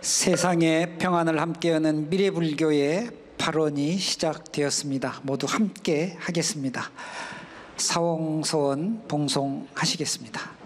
세상의 평안을 함께 여는 미래불교의 발언이 시작되었습니다. 모두 함께 하겠습니다. 사홍소원 봉송하시겠습니다.